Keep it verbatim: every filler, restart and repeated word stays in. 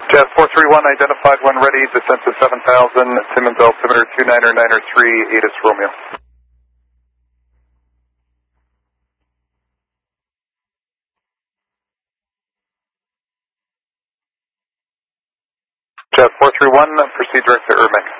Jet four three one identified when ready, descent to seven thousand, Simmons altimeter two niner niner three, ATIS Romeo. Jet four three one, proceed direct to Irving.